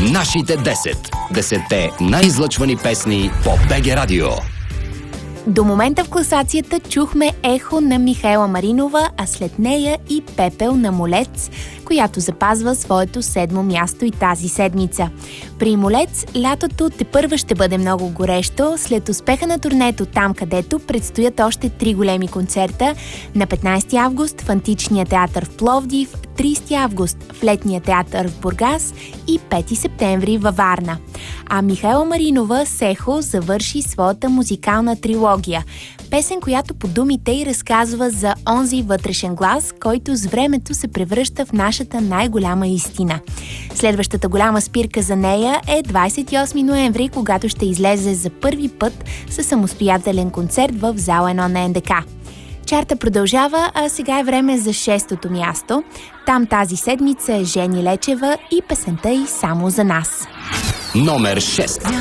Нашите 10. 10-те най-излъчвани песни по БГ Радио. До момента в класацията чухме Ехо на Михаела Маринова, а след нея и Пепел на Молец, която запазва своето 7-мо място и тази седмица. При Молец лятото тепърва ще бъде много горещо. След успеха на турнето там, където предстоят още 3 големи концерта на 15 август в Античния театър в Пловдив, 30 август в Летния театър в Бургас и 5 септември във Варна. А Михаела Маринова с Ехо завърши своята музикална трилогия. Песен, която по думите й разказва за онзи вътрешен глас, който с времето се превръща в нашата най-голяма истина. Следващата голяма спирка за нея е 28 ноември, когато ще излезе за първи път със самостоятелен концерт в зала 1 на НДК. Чарта продължава, а сега е време за 6-то място. Там тази седмица е Жени Лечева и песента й "Само за нас". Номер 6.